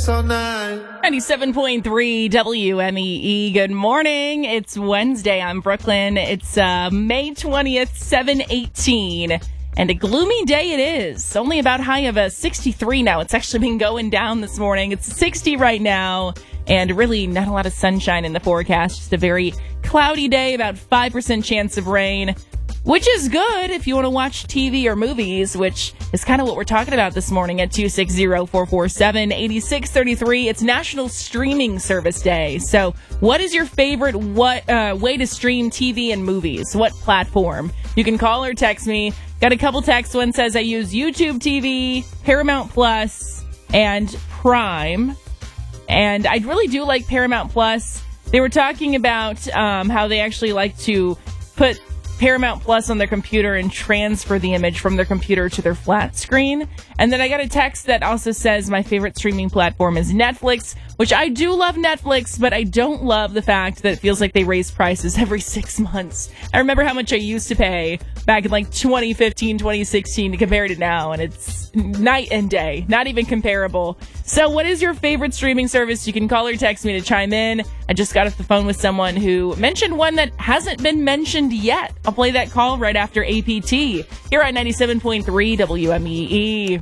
sex all night. 97.3 WMEE. Good morning. It's Wednesday. I'm Brooklyn. It's May 20th, 7:18. And a gloomy day it is. Only about high of a 63 now. It's actually been going down this morning. It's 60 right now. And really not a lot of sunshine in the forecast. Just a very cloudy day, about 5% chance of rain. Which is good if you want to watch TV or movies, which is kind of what we're talking about this morning at 260-447-8633. It's National Streaming Service Day. So what is your favorite way to stream TV and movies? What platform? You can call or text me. Got a couple texts. One says I use YouTube TV, Paramount Plus, and Prime. And I really do like Paramount Plus. They were talking about how they actually like to put Paramount Plus on their computer and transfer the image from their computer to their flat screen. And then I got a text that also says my favorite streaming platform is Netflix, which I do love Netflix, but I don't love the fact that it feels like they raise prices every 6 months. I remember how much I used to pay back in like 2015, 2016 to compare to now, and it's night and day, not even comparable. So what is your favorite streaming service? You can call or text me to chime in. I just got off the phone with someone who mentioned one that hasn't been mentioned yet. I'll play that call right after APT here at 97.3 WMEE.